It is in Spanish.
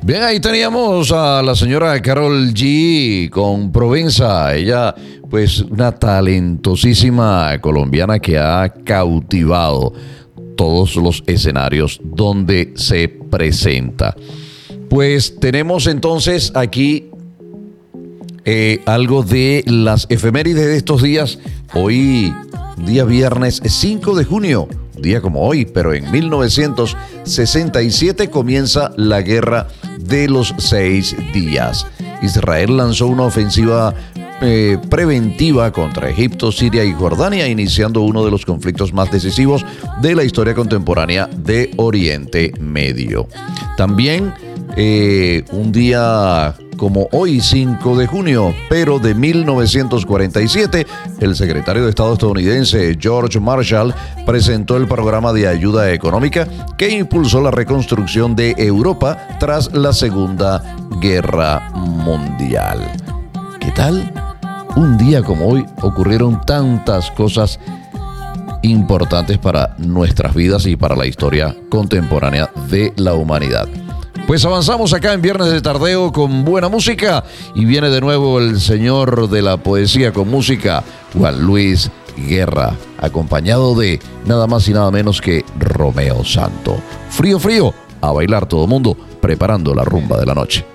Bien, ahí teníamos a la señora Karol G con Provenza. Ella, pues, una talentosísima colombiana que ha cautivado todos los escenarios donde se presenta. Pues tenemos entonces aquí algo de las efemérides de estos días. Hoy, día viernes 5 de junio, día como hoy, pero en 1967 comienza la Guerra de los 6 días. Israel lanzó una ofensiva preventiva contra Egipto, Siria y Jordania, iniciando uno de los conflictos más decisivos de la historia contemporánea de Oriente Medio. También un día como hoy, 5 de junio, pero de 1947, el secretario de Estado estadounidense George Marshall presentó el programa de ayuda económica que impulsó la reconstrucción de Europa tras la Segunda Guerra Mundial. ¿Qué tal? Un día como hoy ocurrieron tantas cosas importantes para nuestras vidas y para la historia contemporánea de la humanidad. Pues avanzamos acá en Viernes de Tardeo con buena música y viene de nuevo el señor de la poesía con música, Juan Luis Guerra, acompañado de nada más y nada menos que Romeo Santo. Frío, frío, a bailar todo mundo, preparando la rumba de la noche.